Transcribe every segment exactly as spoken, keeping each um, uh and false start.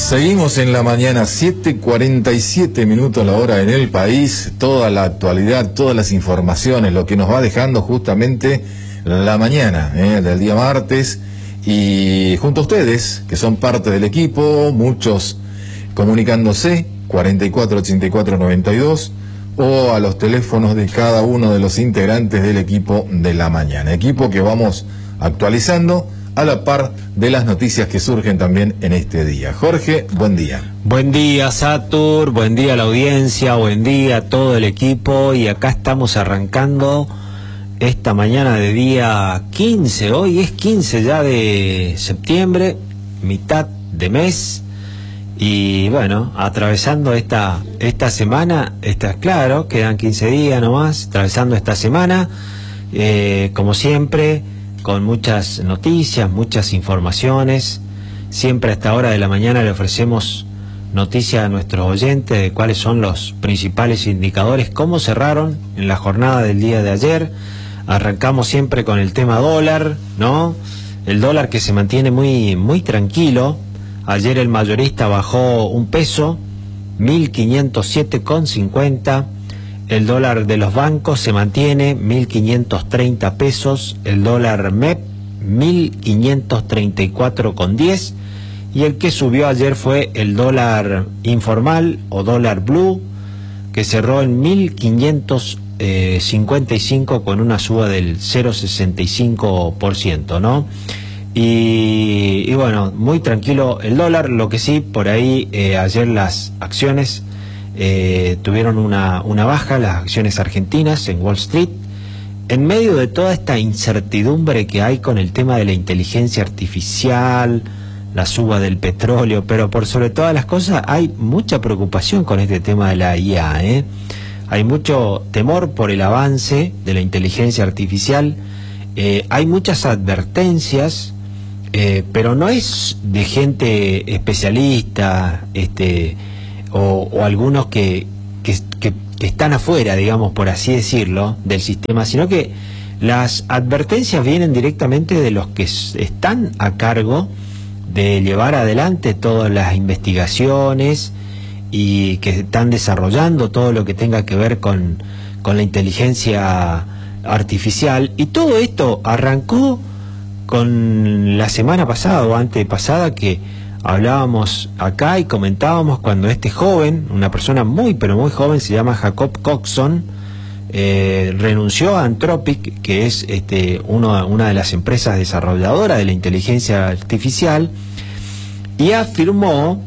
Seguimos en la mañana, siete cuarenta y siete minutos la hora en el país, toda la actualidad, todas las informaciones, lo que nos va dejando justamente la mañana eh, del día martes, y junto a ustedes, que son parte del equipo, muchos comunicándose, cuarenta y cuatro ochenta y cuatro noventa y dos, o a los teléfonos de cada uno de los integrantes del equipo de la mañana, equipo que vamos actualizando a la par de las noticias que surgen también en este día. Jorge, buen día. Buen día, Satur, buen día a la audiencia, buen día a todo el equipo, y acá estamos arrancando esta mañana de día quince, hoy es quince ya de septiembre, mitad de mes, y bueno, atravesando esta, esta semana, está claro, quedan quince días nomás, atravesando esta semana, eh, como siempre, con muchas noticias, muchas informaciones. Siempre a esta hora de la mañana le ofrecemos noticias a nuestros oyentes de cuáles son los principales indicadores, cómo cerraron en la jornada del día de ayer. Arrancamos siempre con el tema dólar, ¿no? El dólar que se mantiene muy, muy tranquilo. Ayer el mayorista bajó un peso, mil quinientos siete con cincuenta. El dólar de los bancos se mantiene mil quinientos treinta pesos, el dólar M E P mil quinientos treinta y cuatro con diez, y el que subió ayer fue el dólar informal o dólar blue, que cerró en mil quinientos cincuenta y cinco con una suba del cero coma sesenta y cinco por ciento, ¿no? Y, y bueno, muy tranquilo el dólar. Lo que sí, por ahí eh, ayer las acciones Eh, tuvieron una, una baja, las acciones argentinas en Wall Street, en medio de toda esta incertidumbre que hay con el tema de la inteligencia artificial, la suba del petróleo, pero por sobre todas las cosas hay mucha preocupación con este tema de la I A, ¿eh? Hay mucho temor por el avance de la inteligencia artificial, eh, hay muchas advertencias, eh, pero no es de gente especialista, este... O, o algunos que, que, que, que están afuera, digamos, por así decirlo, del sistema, sino que las advertencias vienen directamente de los que están a cargo de llevar adelante todas las investigaciones y que están desarrollando todo lo que tenga que ver con, con la inteligencia artificial. Y todo esto arrancó con la semana pasada o antepasada, que hablábamos acá y comentábamos cuando este joven, una persona muy pero muy joven, se llama Jacob Coxon, eh, renunció a Anthropic, que es este, uno, una de las empresas desarrolladoras de la inteligencia artificial, y afirmó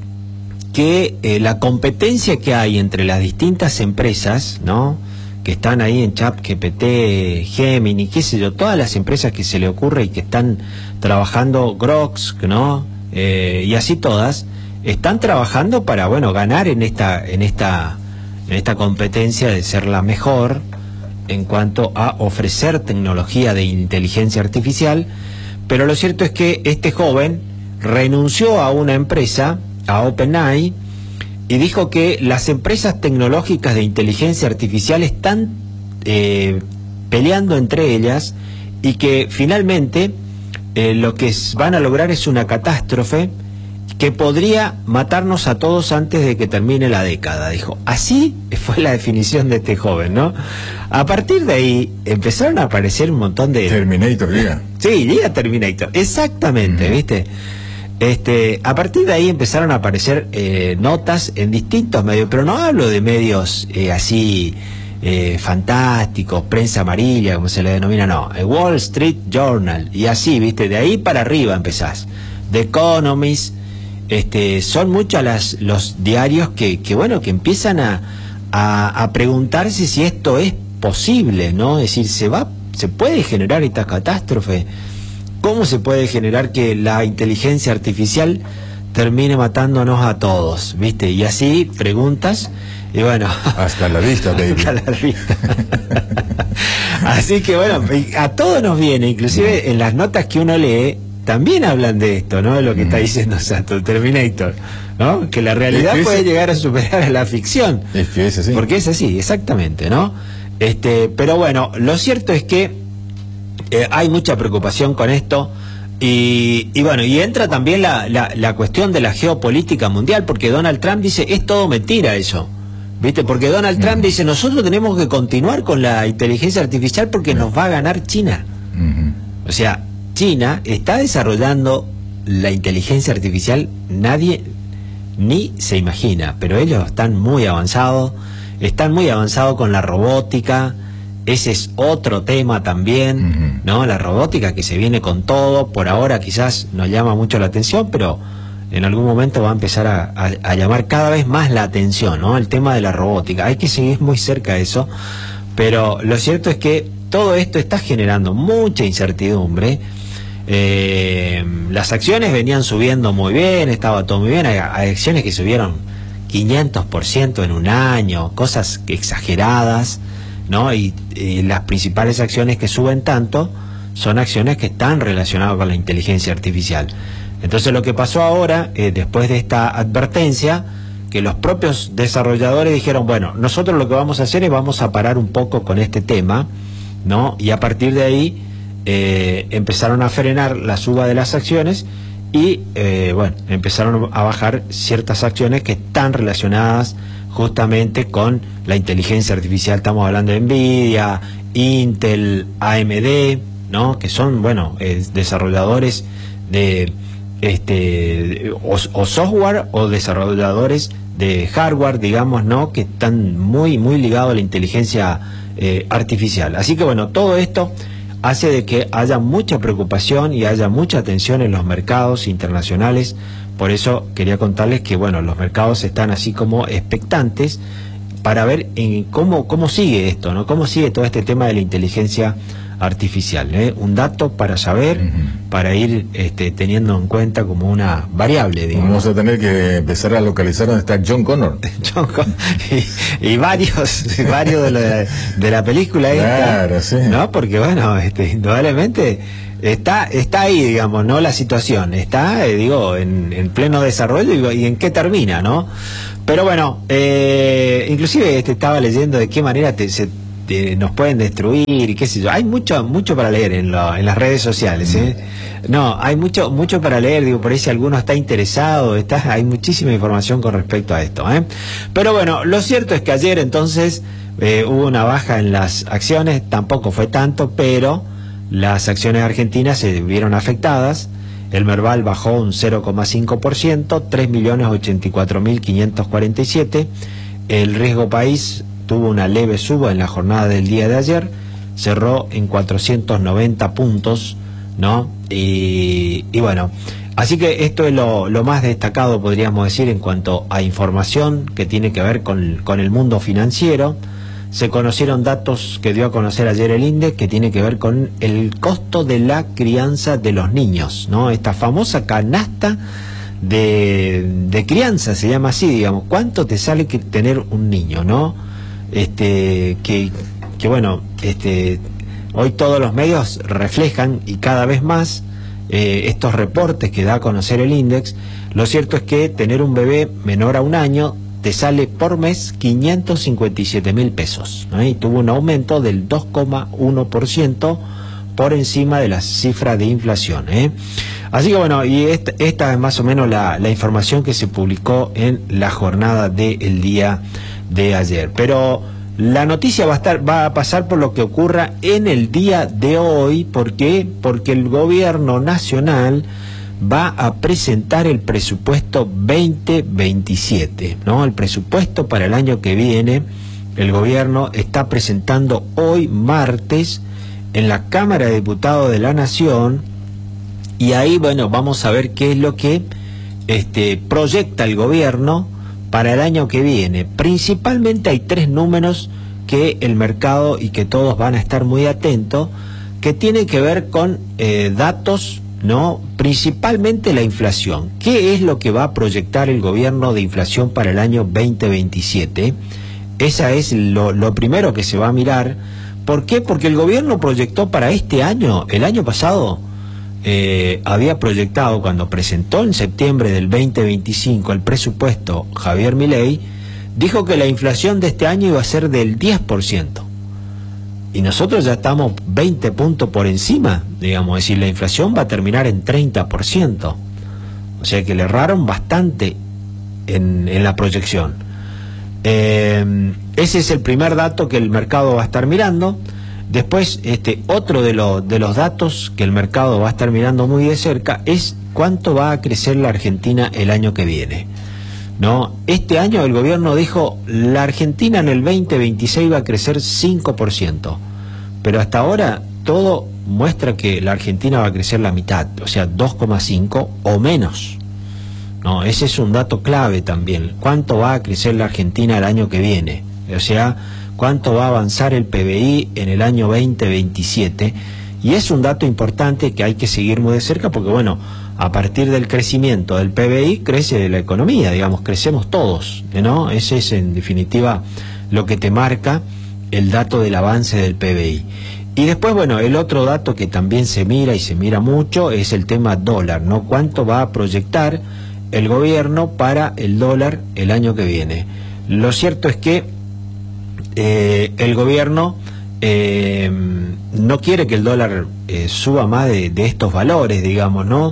que eh, la competencia que hay entre las distintas empresas, ¿no?, que están ahí en ChatGPT, Gemini, qué sé yo, todas las empresas que se le ocurre y que están trabajando, Grox, ¿no?, Eh, y así todas están trabajando para, bueno, ganar en esta en esta en esta competencia de ser la mejor en cuanto a ofrecer tecnología de inteligencia artificial. Pero lo cierto es que este joven renunció a una empresa, a OpenAI, y dijo que las empresas tecnológicas de inteligencia artificial están eh, peleando entre ellas, y que finalmente Eh, lo que van a lograr es una catástrofe que podría matarnos a todos antes de que termine la década, dijo. Así fue la definición de este joven, ¿no? A partir de ahí empezaron a aparecer un montón de... Terminator, Liga. Sí, Liga Terminator, exactamente, uh-huh. ¿Viste? Este, a partir de ahí empezaron a aparecer eh, notas en distintos medios, pero no hablo de medios eh, así... Eh, fantásticos, prensa amarilla, como se le denomina, no, el Wall Street Journal, y así, viste, de ahí para arriba empezás, The Economist, este, son muchos las, los diarios que, que, bueno, que empiezan a, a, a preguntarse si esto es posible, ¿no? Es decir, ¿se va, se puede generar esta catástrofe? ¿Cómo se puede generar que la inteligencia artificial termine matándonos a todos, viste? Y así preguntas. Y bueno, hasta la vista, baby. Hasta la vista. Así que bueno, a todos nos viene, inclusive en las notas que uno lee, también hablan de esto, ¿no? De lo que mm. está diciendo Santo, Terminator, ¿no? Que la realidad es que puede ese... llegar a superar a la ficción. Es que es así. Porque es así, exactamente, ¿no? Este, pero bueno, lo cierto es que eh, hay mucha preocupación con esto. Y, y bueno, y entra también la, la, la cuestión de la geopolítica mundial, porque Donald Trump dice, es todo mentira eso, ¿viste? Porque Donald Trump uh-huh. dice, nosotros tenemos que continuar con la inteligencia artificial porque uh-huh. nos va a ganar China. Uh-huh. O sea, China está desarrollando la inteligencia artificial, nadie ni se imagina, pero ellos están muy avanzados, están muy avanzados con la robótica. Ese es otro tema también, uh-huh. ¿no? La robótica que se viene con todo, por ahora quizás no llama mucho la atención, pero en algún momento va a empezar a, a, a llamar cada vez más la atención, ¿no? El tema de la robótica. Hay que seguir muy cerca de eso, pero lo cierto es que todo esto está generando mucha incertidumbre. Eh, las acciones venían subiendo muy bien, estaba todo muy bien, hay, hay acciones que subieron quinientos por ciento en un año, cosas exageradas, ¿no? Y, y las principales acciones que suben tanto son acciones que están relacionadas con la inteligencia artificial. Entonces lo que pasó ahora, eh, después de esta advertencia, que los propios desarrolladores dijeron, bueno, nosotros lo que vamos a hacer es vamos a parar un poco con este tema, ¿no? Y a partir de ahí eh, empezaron a frenar la suba de las acciones y, eh, bueno, empezaron a bajar ciertas acciones que están relacionadas justamente con la inteligencia artificial. Estamos hablando de Nvidia, Intel, A M D, ¿no? Que son, bueno, eh, desarrolladores de este o, o software o desarrolladores de hardware, digamos, ¿no? Que están muy muy ligados a la inteligencia eh, artificial. Así que bueno, todo esto hace de que haya mucha preocupación y haya mucha atención en los mercados internacionales. Por eso quería contarles que, bueno, los mercados están así como expectantes para ver en cómo, cómo sigue esto, ¿no? Cómo sigue todo este tema de la inteligencia artificial, ¿eh? Un dato para saber, uh-huh. para ir este, teniendo en cuenta como una variable, digamos. Vamos a tener que empezar a localizar dónde está John Connor. John Con y, y varios, varios de la, de la película claro, esta, sí. ¿no? Porque, bueno, este, indudablemente está está ahí, digamos, ¿no? La situación está, eh, digo, en, en pleno desarrollo y, y en qué termina, ¿no? Pero bueno, eh, inclusive este, estaba leyendo de qué manera te, se, te, nos pueden destruir y qué sé yo. Hay mucho mucho para leer en, lo, en las redes sociales, ¿eh? No, hay mucho mucho para leer, digo, por ahí si alguno está interesado, está, hay muchísima información con respecto a esto, ¿eh? Pero bueno, lo cierto es que ayer entonces eh, hubo una baja en las acciones, tampoco fue tanto, pero las acciones argentinas se vieron afectadas. El Merval bajó un cero coma cinco por ciento, tres millones ochenta y cuatro mil quinientos cuarenta y siete. El riesgo país tuvo una leve suba en la jornada del día de ayer, cerró en cuatrocientos noventa puntos, ¿no? Y, y bueno, así que esto es lo, lo más destacado, podríamos decir, en cuanto a información que tiene que ver con, con el mundo financiero. Se conocieron datos que dio a conocer ayer el INDEC que tiene que ver con el costo de la crianza de los niños, ¿no? Esta famosa canasta de, de crianza, se llama así, digamos. ¿Cuánto te sale que tener un niño, no? Este, que, que bueno, este, hoy todos los medios reflejan y cada vez más eh, estos reportes que da a conocer el INDEX. Lo cierto es que tener un bebé menor a un año te sale por mes quinientos cincuenta y siete mil pesos, ¿no? Y tuvo un aumento del dos coma uno por ciento por encima de la cifra de inflación, ¿eh? Así que bueno, y esta, esta es más o menos la, la información que se publicó en la jornada del día de ayer. Pero la noticia va a estar, va a pasar por lo que ocurra en el día de hoy. ¿Por qué? Porque el gobierno nacional va a presentar el presupuesto veinte veintisiete, ¿no? El presupuesto para el año que viene, el gobierno está presentando hoy martes en la Cámara de Diputados de la Nación, y ahí, bueno, vamos a ver qué es lo que este, proyecta el gobierno para el año que viene. Principalmente hay tres números que el mercado y que todos van a estar muy atentos, que tienen que ver con eh, datos, ¿no? Principalmente la inflación. ¿Qué es lo que va a proyectar el gobierno de inflación para el año veinte veintisiete? Esa es lo, lo primero que se va a mirar. ¿Por qué? Porque el gobierno proyectó para este año, el año pasado, eh, había proyectado, cuando presentó en septiembre del veinte veinticinco el presupuesto Javier Milei, dijo que la inflación de este año iba a ser del diez por ciento. y nosotros ya estamos veinte puntos por encima, digamos, es decir, la inflación va a terminar en treinta por ciento. O sea que le erraron bastante en, en la proyección. Eh, ese es el primer dato que el mercado va a estar mirando. Después, este, otro de, lo, de los datos que el mercado va a estar mirando muy de cerca es cuánto va a crecer la Argentina el año que viene, ¿no? Este año el gobierno dijo la Argentina en el veinte veintiséis va a crecer cinco por ciento, pero hasta ahora todo muestra que la Argentina va a crecer la mitad, o sea, dos coma cinco o menos, ¿no? Ese es un dato clave también, cuánto va a crecer la Argentina el año que viene, o sea, cuánto va a avanzar el P B I en el año veinte veintisiete, y es un dato importante que hay que seguir muy de cerca porque, bueno, a partir del crecimiento del P B I crece la economía, digamos, crecemos todos, ¿no? Ese es en definitiva lo que te marca el dato del avance del P B I. Y después, bueno, el otro dato que también se mira y se mira mucho es el tema dólar, ¿no? ¿Cuánto va a proyectar el gobierno para el dólar el año que viene? Lo cierto es que eh, el gobierno eh, no quiere que el dólar eh, suba más de, de estos valores, digamos, ¿no?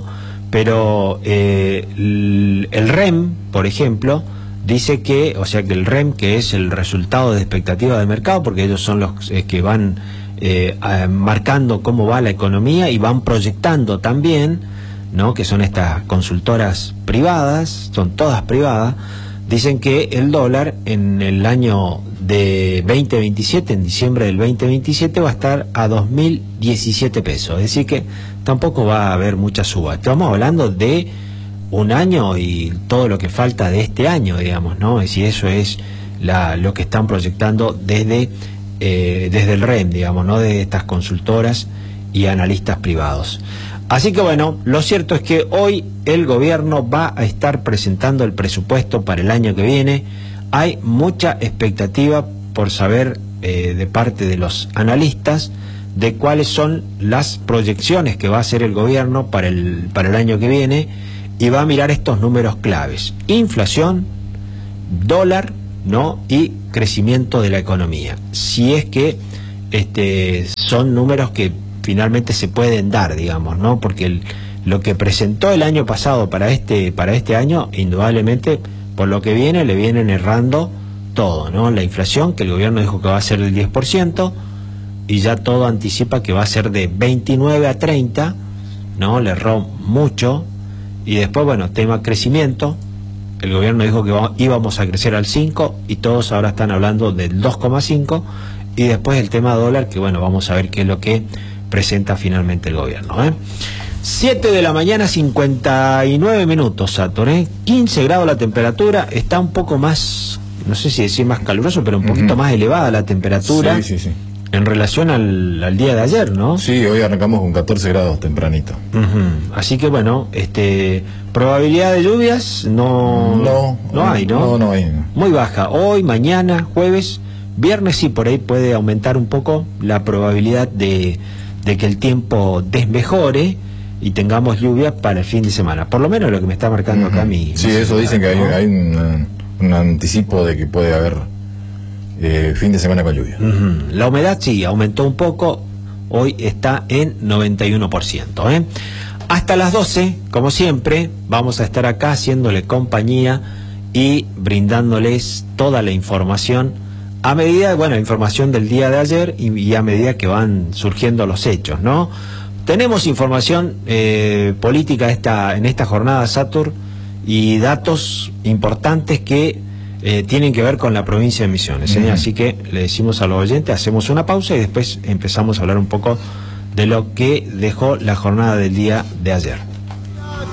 Pero eh, el, el R E M, por ejemplo, dice que, o sea que el R E M, que es el resultado de expectativa del mercado, porque ellos son los eh, que van eh, a, marcando cómo va la economía y van proyectando también, ¿no? Que son estas consultoras privadas, son todas privadas, dicen que el dólar en el año de veinte veintisiete, en diciembre del veinte veintisiete, va a estar a dos mil diecisiete pesos, es decir que tampoco va a haber mucha suba. Estamos hablando de un año y todo lo que falta de este año, digamos, ¿no? Es decir, eso es la, lo que están proyectando desde, eh, desde el R E M, digamos, ¿no? De estas consultoras y analistas privados. Así que bueno, lo cierto es que hoy el gobierno va a estar presentando el presupuesto para el año que viene. Hay mucha expectativa por saber eh, de parte de los analistas de cuáles son las proyecciones que va a hacer el gobierno para el, para el año que viene, y va a mirar estos números claves: inflación, dólar, ¿no? Y crecimiento de la economía. Si es que este, son números que finalmente se pueden dar, digamos, ¿no? Porque el, lo que presentó el año pasado para este, para este año, indudablemente, por lo que viene, le vienen errando todo, ¿no? La inflación, que el gobierno dijo que va a ser del diez por ciento, y ya todo anticipa que va a ser de veintinueve a treinta, ¿no? Le erró mucho. Y después, bueno, tema crecimiento, el gobierno dijo que íbamos a crecer al cinco y todos ahora están hablando del dos coma cinco. Y después el tema dólar, que bueno, vamos a ver qué es lo que presenta finalmente el gobierno, ¿eh? siete de la mañana, cincuenta y nueve minutos, Sator, ¿eh? quince grados la temperatura, está un poco más, no sé si decir más caluroso, pero un poquito uh-huh. más elevada la temperatura. Sí, sí, sí. En relación al, al día de ayer, ¿no? Sí, hoy arrancamos con catorce grados tempranito. Uh-huh. Así que bueno, este, probabilidad de lluvias no, no, no hay, ¿no? No, no hay. Muy baja. Hoy, mañana, jueves, viernes sí, por ahí puede aumentar un poco la probabilidad de, de que el tiempo desmejore y tengamos lluvias para el fin de semana. Por lo menos lo que me está marcando uh-huh. acá mi... Sí, mi eso celular, dicen que ¿no? hay, hay un, un anticipo de que puede haber Eh, fin de semana con lluvia. Uh-huh. La humedad sí, aumentó un poco, hoy está en noventa y uno por ciento, ¿eh? Hasta las doce, como siempre, vamos a estar acá haciéndole compañía y brindándoles toda la información a medida, bueno, información del día de ayer y, y a medida que van surgiendo los hechos, ¿no? Tenemos información eh, política esta, en esta jornada, Satur, y datos importantes que Eh, tienen que ver con la provincia de Misiones, ¿eh? Uh-huh. Así que le decimos a los oyentes, hacemos una pausa y después empezamos a hablar un poco de lo que dejó la jornada del día de ayer.